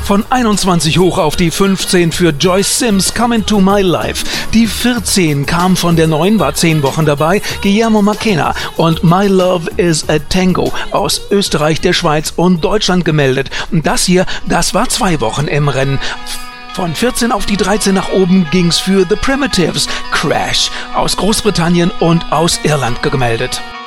Von 21 hoch auf die 15 für Joyce Sims, Come Into My Life. Die 14 kam von der 9, war 10 Wochen dabei, Guillermo Macena und My Love is a Tango aus Österreich, der Schweiz und Deutschland gemeldet. Das hier, das war 2 Wochen im Rennen. Von 14 auf die 13 nach oben ging's für The Primitives, Crash aus Großbritannien und aus Irland gemeldet.